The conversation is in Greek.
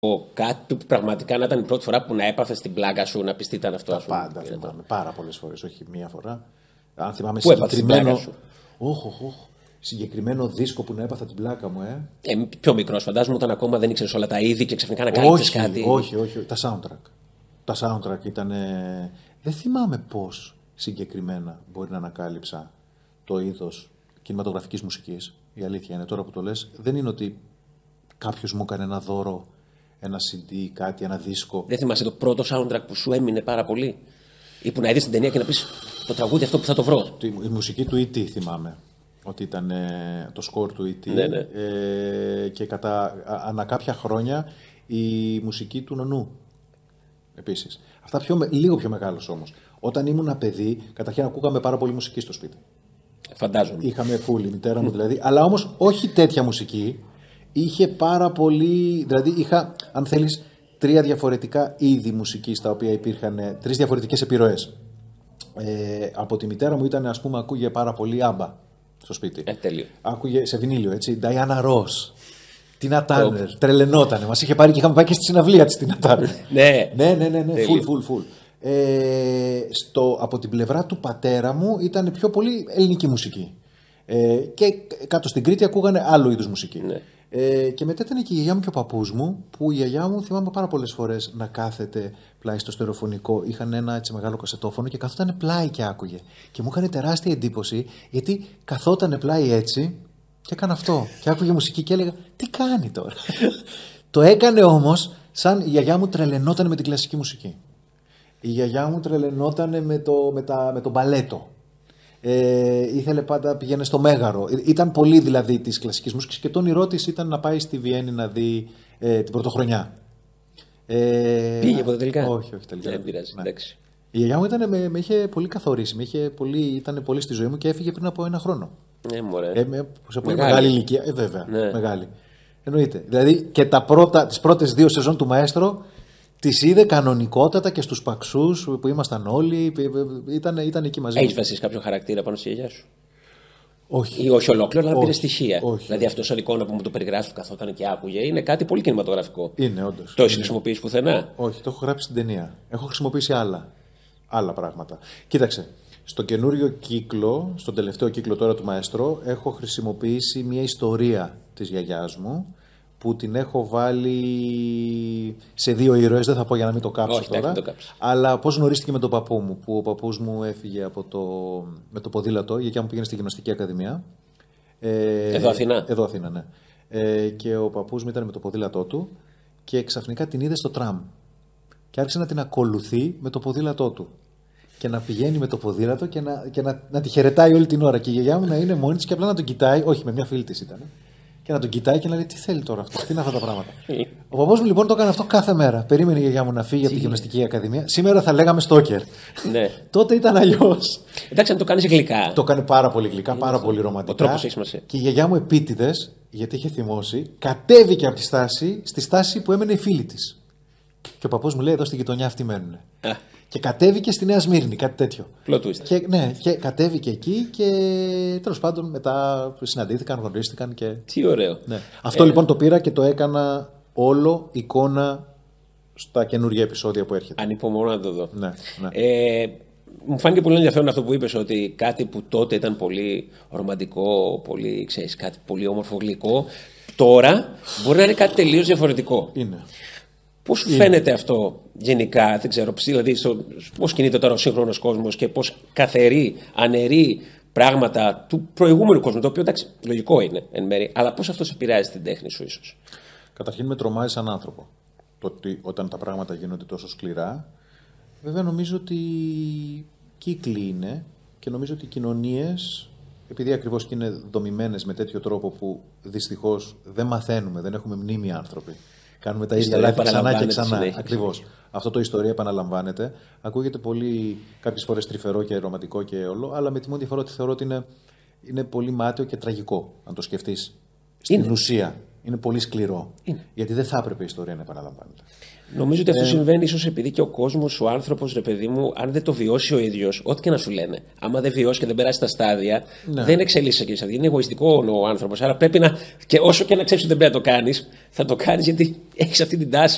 κάτι που πραγματικά να ήταν η πρώτη φορά που να έπαθε στην πλάκα σου να πει τι ήταν αυτό? Τα πάντα θυμάμαι. Πάρα πολλές φορές, όχι μία φορά. Αν θυμάμαι Πού έπαθες την πλάκα σου? Συγκεκριμένο δίσκο που να έπαθα την πλάκα μου, Πιο μικρός, φαντάζομαι, όταν ακόμα δεν ήξερες όλα τα είδη και ξαφνικά να κάλυψες κάτι. Όχι. Τα soundtrack. Τα soundtrack ήταν. Δεν θυμάμαι πώς συγκεκριμένα μπορεί να ανακάλυψα το είδος κινηματογραφικής μουσικής. Η αλήθεια είναι, τώρα που το λες, δεν είναι ότι κάποιος μου έκανε ένα δώρο, ένα CD, κάτι, ένα δίσκο. Δεν θυμάσαι το πρώτο soundtrack που σου έμεινε πάρα πολύ? Ή που να είδες την ταινία και να πεις το τραγούδι αυτό που θα το βρω? Η μουσική του E.T. θυμάμαι. Ότι ήταν το σκορ του E.T. Ναι. Και ανά κάποια χρόνια η μουσική του Νονού. Επίσης. Αυτά λίγο πιο μεγάλος όμως. Όταν ήμουν παιδί, καταρχήν ακούγαμε πάρα πολύ μουσική στο σπίτι. Φαντάζομαι. Είχαμε φούλη, η μητέρα μου δηλαδή. Αλλά όμως όχι τέτοια μουσική. Είχε πάρα πολύ. Δηλαδή είχα, αν θέλεις, 3 διαφορετικά είδη μουσικής τα οποία υπήρχαν, 3 διαφορετικές επιρροές. Από τη μητέρα μου ήταν, ας πούμε, ακούγε πάρα πολύ άμπα στο σπίτι. Τέλειο. Άκουγε σε βινίλιο, έτσι. Diana Ross. Τίνα Τάνερ. Τρελαινότανε. Μας είχε πάρει και είχαμε πάει και στη συναυλία της Τίνα Τάνερ. Ναι. Full. Από την πλευρά του πατέρα μου ήταν πιο πολύ ελληνική μουσική. Και κάτω στην Κρήτη ακούγανε άλλο είδους μουσική. Ναι. Και μετά ήταν και η γιαγιά μου και ο παππούς μου, που η γιαγιά μου θυμάμαι πάρα πολλές φορές να κάθεται πλάι στο στερεοφωνικό. Είχαν ένα έτσι μεγάλο κασετόφωνο και καθόταν πλάι και άκουγε. Και μου έκανε τεράστια εντύπωση, γιατί καθόταν πλάι έτσι και έκανε αυτό. Και άκουγε μουσική και έλεγα, τι κάνει τώρα? Το έκανε όμως σαν η γιαγιά μου τρελαινόταν με την κλασική μουσική. Η γιαγιά μου τρελαινόταν με το μπαλέτο. Ήθελε πάντα, πήγαινε στο Μέγαρο. Ήταν πολύ δηλαδή της κλασικής μουσικής και το όνειρό της ήταν να πάει στη Βιέννη να δει την πρωτοχρονιά. Πήγε από τελικά? Όχι τελικά. Δεν πειράζει, εντάξει. Η γιαγιά μου με είχε πολύ καθορίσει, ήταν πολύ στη ζωή μου και έφυγε πριν από 1 χρόνο. Μωρέ. Σε πολύ μεγάλη ηλικία. Βέβαια, ναι. Μεγάλη. Εννοείται. Δηλαδή και τις πρώτες 2 σεζόν του Μαέστρο τις είδε κανονικότατα και στους Παξούς που ήμασταν όλοι. Ήταν εκεί μαζί. Έχεις βασίσει κάποιο χαρακτήρα πάνω στη γιαγιά σου? Όχι. Ή όχι ολόκληρο, αλλά πήρε στοιχεία. Όχι. Δηλαδή αυτό σαν εικόνα που μου το περιγράφει που καθόταν και άκουγε είναι κάτι πολύ κινηματογραφικό. Είναι, όντως. Το έχεις χρησιμοποιήσει πουθενά? Όχι, το έχω γράψει στην ταινία. Έχω χρησιμοποιήσει άλλα πράγματα. Κοίταξε. Στο καινούριο κύκλο, στον τελευταίο κύκλο τώρα του Μαέστρο, έχω χρησιμοποιήσει μια ιστορία της γιαγιάς μου που την έχω βάλει σε 2 ήρωες, δεν θα πω για να μην το κάψω τώρα. Αλλά πώς γνωρίστηκε με τον παππού μου, που ο παππούς μου έφυγε με το ποδήλατο, η γιαγιά μου πήγαινε στη Γυμναστική Ακαδημία. Εδώ Αθήνα, ναι. Και ο παππούς μου ήταν με το ποδήλατό του και ξαφνικά την είδε στο τραμ. Και άρχισε να την ακολουθεί με το ποδήλατό του. Και να πηγαίνει με το ποδήλατο και να τη χαιρετάει όλη την ώρα. Και η γιαγιά μου να είναι μόνη της και απλά να τον κοιτάει, όχι με μια φίλη της ήταν. Και να τον κοιτάει και να λέει: τι θέλει τώρα αυτό, τι είναι αυτά τα πράγματα. Ο παππούς μου λοιπόν το έκανε αυτό κάθε μέρα. Περίμενε η γιαγιά μου να φύγει από τη Γυμναστική Ακαδημία. Σήμερα θα λέγαμε στόκερ. Ναι. Τότε ήταν αλλιώς. Εντάξει, αν το κάνει γλυκά. Το κάνει πάρα πολύ γλυκά, πάρα πολύ ρομαντικά. Ο τρόπος έχει σημασία. Και η γιαγιά μου επίτηδες, γιατί είχε θυμώσει, κατέβηκε από τη στάση στη στάση που έμενε η φίλη της. Και ο παππούς μου λέει: εδώ στη γειτονιά αυτοί μένουν. Και κατέβηκε στη Νέα Σμύρνη, κάτι τέτοιο. Plot twist. Και κατέβηκε εκεί και τέλος πάντων μετά συναντήθηκαν, γνωρίστηκαν. Τι ωραίο. Ναι. Αυτό λοιπόν το πήρα και το έκανα όλο εικόνα στα καινούργια επεισόδια που έρχεται. Ανυπομονώ να το δω. Ναι. Μου φάνηκε πολύ ενδιαφέρον αυτό που είπες, ότι κάτι που τότε ήταν πολύ ρομαντικό, πολύ, ξέρεις, κάτι πολύ όμορφο, γλυκό, τώρα μπορεί να είναι κάτι τελείως διαφορετικό. Είναι. Πώς σου φαίνεται αυτό γενικά, δεν ξέρω, δηλαδή πώς κινείται τώρα ο σύγχρονος κόσμος και πώς καθαρεί, αναιρεί πράγματα του προηγούμενου κόσμου, το οποίο εντάξει, λογικό είναι εν μέρει, αλλά πώς αυτό επηρεάζει την τέχνη σου ίσως? Καταρχήν με τρομάζει σαν άνθρωπο το ότι όταν τα πράγματα γίνονται τόσο σκληρά. Βέβαια νομίζω ότι κύκλοι είναι και νομίζω ότι οι κοινωνίες, επειδή ακριβώς και είναι δομημένες με τέτοιο τρόπο που δυστυχώς δεν μαθαίνουμε, δεν έχουμε μνήμη άνθρωποι. Κάνουμε τα ίδια λάθη ξανά και ξανά. Ακριβώς. Αυτό το ιστορία επαναλαμβάνεται. Ακούγεται πολύ, κάποιες φορές τρυφερό και ρομαντικό και όλο, αλλά με τη μόνη διαφορά ότι θεωρώ ότι είναι πολύ μάταιο και τραγικό, αν το σκεφτείς. Στην ουσία. Είναι πολύ σκληρό. Γιατί δεν θα έπρεπε η ιστορία να επαναλαμβάνεται. Νομίζω ότι αυτό συμβαίνει ίσως επειδή και ο κόσμος, ο άνθρωπος, ρε παιδί μου, αν δεν το βιώσει ο ίδιος, ό,τι και να σου λένε, άμα δεν βιώσει και δεν περάσει τα στάδια, δεν εξελίσσεται και στάδια. Είναι εγωιστικό ο άνθρωπος. Άρα πρέπει να. Και όσο και να ξέρεις ότι δεν πρέπει να το κάνεις, θα το κάνεις γιατί έχεις αυτή την τάση.